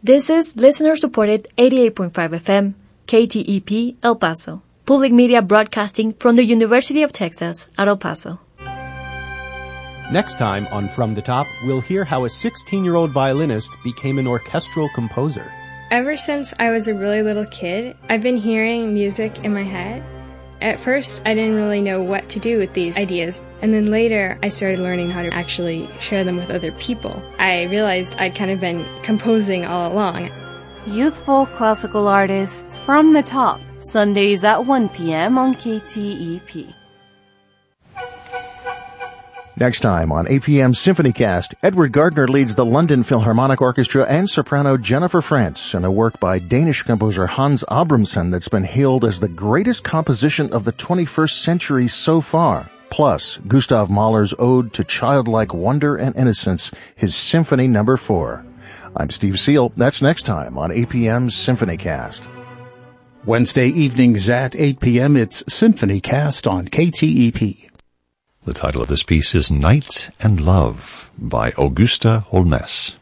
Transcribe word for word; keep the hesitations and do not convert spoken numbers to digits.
This is listener-supported eighty-eight point five F M, K T E P, El Paso. Public media broadcasting from the University of Texas at El Paso. Next time on From the Top, we'll hear how a sixteen-year-old violinist became an orchestral composer. Ever since I was a really little kid, I've been hearing music in my head. At first, I didn't really know what to do with these ideas, and then later I started learning how to actually share them with other people. I realized I'd kind of been composing all along. Youthful classical artists From the Top, Sundays at one p.m. on K T E P. Next time on A P M SymphonyCast, Edward Gardner leads the London Philharmonic Orchestra and soprano Jennifer Frantz in a work by Danish composer Hans Abramson that's been hailed as the greatest composition of the twenty-first century so far. Plus, Gustav Mahler's ode to childlike wonder and innocence, his Symphony Number Four. I'm Steve Seal. That's next time on A P M SymphonyCast. Wednesday evenings at eight p.m. it's SymphonyCast on K T E P. The title of this piece is Night and Love by Augusta Holmes.